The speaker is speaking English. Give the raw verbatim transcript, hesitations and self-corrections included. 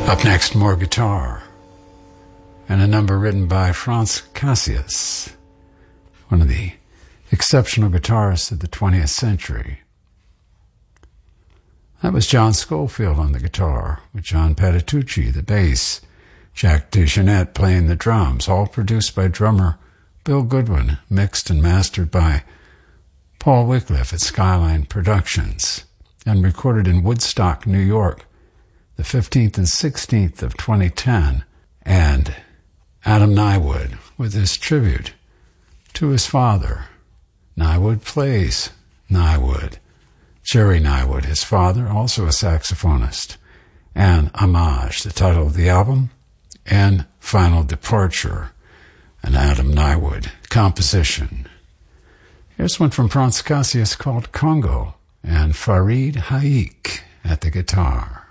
Up next, more guitar, and a number written by Franz Cassius, one of the exceptional guitarists of the twentieth century. That was John Scofield on the guitar, with John Patitucci, the bass, Jack DeJohnette playing the drums, all produced by drummer Bill Goodwin, mixed and mastered by Paul Wycliffe at Skyline Productions, and recorded in Woodstock, New York, the fifteenth and sixteenth of twenty ten, and Adam Nywood with his tribute to his father. Nywood plays Nywood. Jerry Nywood, his father, also a saxophonist, and Homage, the title of the album, and Final Departure, an Adam Nywood composition. Here's one from Franz Cassius called Congo, and Farid Haik at the guitar.